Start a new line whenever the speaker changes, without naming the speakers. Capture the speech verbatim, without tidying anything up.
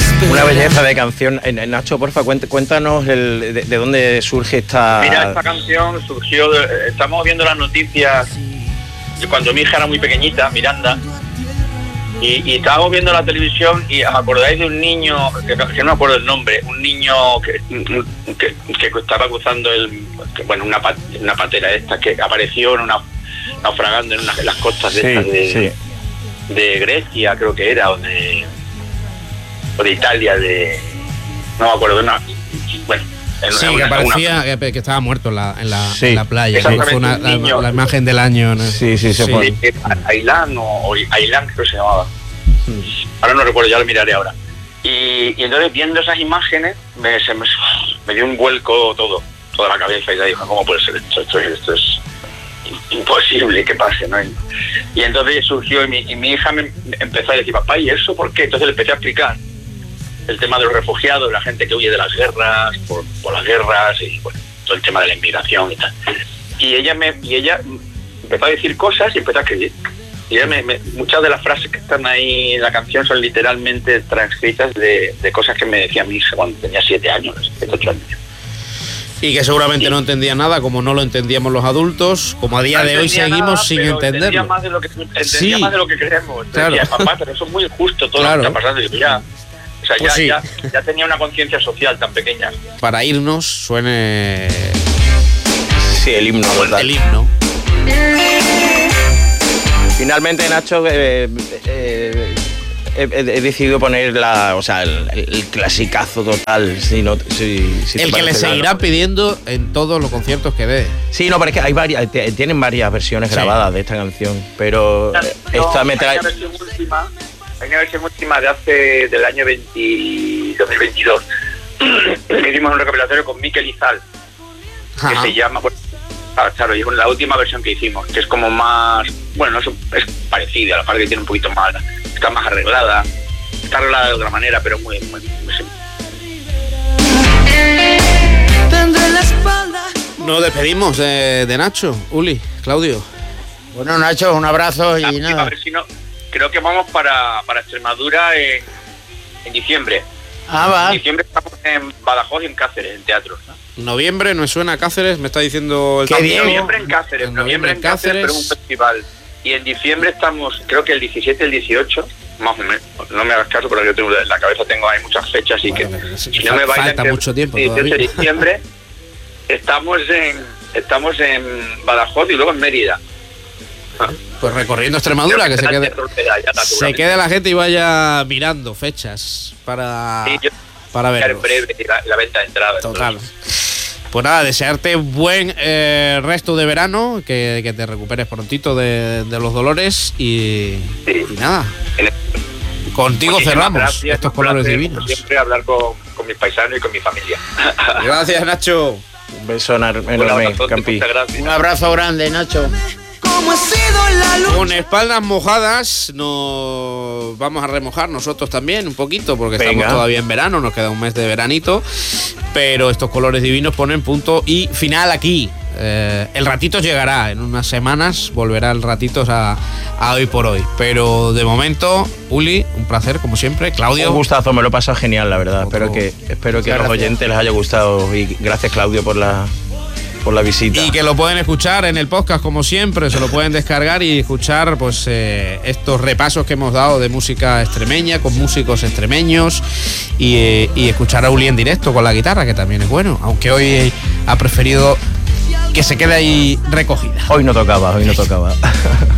Una belleza de canción. Nacho, porfa, cuéntanos el, de, de dónde surge esta...
Mira, esta canción surgió, de, estamos viendo las noticias de cuando mi hija era muy pequeñita, Miranda, y, y estábamos viendo la televisión y os acordáis de un niño, que, que no me acuerdo el nombre, un niño que, que, que estaba cruzando el, que, bueno, una, una patera esta, que apareció en una, naufragando en, una, en las costas de,
sí,
estas de,
sí.
de Grecia, creo que era, o de... o de Italia, de no me acuerdo, de una, bueno, en,
sí,
en
que
una,
parecía
una,
que, que estaba muerto en la, en la,
sí,
en la playa, ¿no? Fue una, la, la imagen del año, ¿no?
Sí, sí, se fue.
Sí, Ailán o, o Ailán creo que se llamaba. Hmm. Ahora no recuerdo, ya lo miraré ahora. Y, y entonces viendo esas imágenes me, se me, me dio un vuelco todo, toda la cabeza y ya dije, ¿cómo puede ser esto? Esto, esto es imposible que pase, ¿no? Y entonces surgió y mi, y mi hija me empezó a decir, papá, ¿y eso por qué? Entonces le empecé a explicar el tema de los refugiados, la gente que huye de las guerras, por, por las guerras y bueno, todo el tema de la inmigración y tal. Y ella me y ella empezó a decir cosas y empezó a escribir. Y ella me, me, muchas de las frases que están ahí en la canción son literalmente transcritas de, de cosas que me decía mi hija cuando tenía siete años, siete, ocho años.
Y que seguramente
sí.
no entendía nada, como no lo entendíamos los adultos, como a día
no
de hoy seguimos
nada,
sin
pero
entenderlo.
Entendía más de lo que, entendía
sí.
más de lo que creemos.
Claro.
Decía, papá, pero eso es muy injusto todo
claro.
lo que está pasando. Y yo, ya, o sea,
pues
ya,
sí.
ya, ya tenía una conciencia social tan pequeña.
Para irnos, suene...
Sí, el himno. ¿verdad?
El himno.
Finalmente, Nacho, eh, eh, he, he decidido poner la, o sea, el, el clasicazo total. Si no, si, si
el que le seguirá claro. pidiendo en todos los conciertos que dé.
Sí, no, pero es que hay varias, tienen varias versiones sí. grabadas de esta canción, pero
no,
esta me trae...
Hay una versión última, hay una versión última de hace, del año veinte, dos mil veintidós. Hicimos un recopilatorio con Mikel Izal, que Ajá. se llama... Ah, claro, y es la última versión que hicimos, que es como más... Bueno, es, es parecida, a la parte que tiene un poquito más... Está más arreglada, está arreglada de otra manera, pero muy... muy, muy simple.
Nos despedimos de, de Nacho, Uli, Claudio.
Bueno, Nacho, un abrazo y
a,
nada.
A ver si no... Creo que vamos para, para Extremadura en, en diciembre.
Ah, va.
En diciembre estamos en Badajoz y en Cáceres, en teatro, ¿no?
Noviembre, ¿no suena a Cáceres? Me está diciendo el...
Qué bien. Noviembre en Cáceres,
en
noviembre en Cáceres, pero un festival. Y en diciembre estamos, creo que el diecisiete y el dieciocho, más o menos, no me hagas caso, pero yo tengo en la cabeza tengo hay muchas fechas y bueno, que si no me bailan...
Falta mucho tiempo
dieciocho
todavía.
de diciembre estamos en, estamos en Badajoz y luego en Mérida.
Pues recorriendo Extremadura, que se quede, se quede la gente y vaya mirando fechas para,
sí, yo,
para ver.
En breve la, la venta de entradas.
Total. Entonces. Pues nada, desearte buen eh, resto de verano, que, que te recuperes prontito de, de los dolores y, sí. y nada. Contigo Muchísimas cerramos
gracias,
estos colores placer, divinos.
Siempre hablar con, con mis paisanos y con mi familia.
Gracias, Nacho.
Un beso enorme, Campi.
Un abrazo grande, Nacho.
Con espaldas mojadas nos vamos a remojar nosotros también un poquito, porque Venga. estamos todavía en verano, nos queda un mes de veranito, pero estos colores divinos ponen punto y final aquí. Eh, el ratito llegará, en unas semanas volverá el ratito a, a hoy por hoy, pero de momento, Uli, un placer como siempre. Claudio,
un gustazo, me lo he pasado genial, la verdad. Otro... Espero que, espero que a los oyentes les haya gustado y gracias, Claudio, por la... por la visita.
Y que lo pueden escuchar en el podcast como siempre, se lo pueden descargar y escuchar pues eh, estos repasos que hemos dado de música extremeña con músicos extremeños y, eh, y escuchar a Uli en directo con la guitarra, que también es bueno, aunque hoy ha preferido que se quede ahí recogida.
Hoy no tocaba, hoy no tocaba.